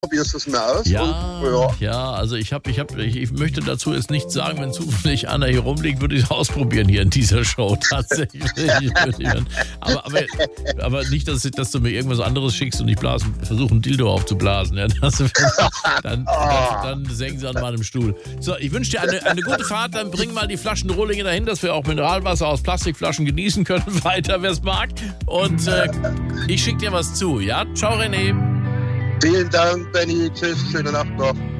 probierst du es mal aus. Ja, also ich möchte dazu jetzt nichts sagen, wenn zufällig einer hier rumliegt, würde ich es ausprobieren hier in dieser Show tatsächlich. aber nicht, dass du mir irgendwas anderes schickst und ich versuche ein Dildo aufzublasen. Ja, dann senken sie an meinem Stuhl. So, ich wünsche dir eine gute Fahrt, dann bring mal die Flaschen Rohlinge dahin, dass wir auch Mineralwasser aus Plastikflaschen genießen können, weiter, wer es mag. Und ich schicke dir was zu, ja? Ciao, René. Vielen Dank, Benny. Tschüss, schöne Nacht noch.